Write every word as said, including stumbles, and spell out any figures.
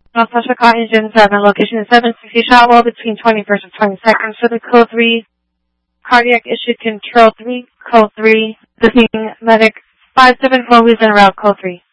North Central Car Engine seven, location is seven sixty Shotwell between twenty-first and twenty-second. For the code three, cardiac issue control three, code three, listening medic five seven four, who's en route, code three.